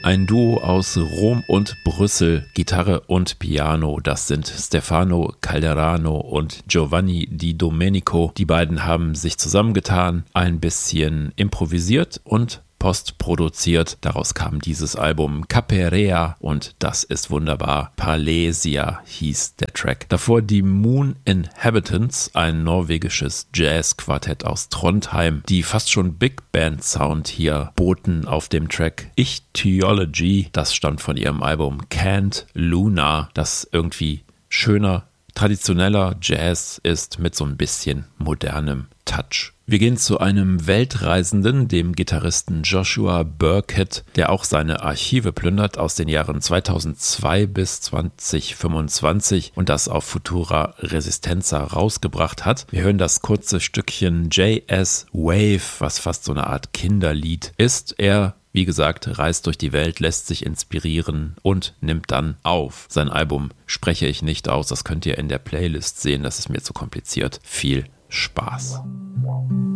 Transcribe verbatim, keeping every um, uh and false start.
Ein Duo aus Rom und Brüssel, Gitarre und Piano, das sind Stefano Calderano und Giovanni Di Domenico. Die beiden haben sich zusammengetan, ein bisschen improvisiert und postproduziert. Daraus kam dieses Album Caperea und das ist wunderbar. Palesia hieß der Track. Davor die Moon Inhabitants, ein norwegisches Jazz-Quartett aus Trondheim, die fast schon Big Band Sound hier boten auf dem Track Ichthyology. Das stammt von ihrem Album Canned Luna, das irgendwie schöner, traditioneller Jazz ist mit so ein bisschen modernem Touch. Wir gehen zu einem Weltreisenden, dem Gitarristen Joshua Burkett, der auch seine Archive plündert aus den Jahren zweitausendzwei bis zwanzig fünfundzwanzig und das auf Futura Resistenza rausgebracht hat. Wir hören das kurze Stückchen J S Wave, was fast so eine Art Kinderlied ist. Er Wie gesagt, reist durch die Welt, lässt sich inspirieren und nimmt dann auf. Sein Album spreche ich nicht aus, das könnt ihr in der Playlist sehen, das ist mir zu kompliziert. Viel Spaß.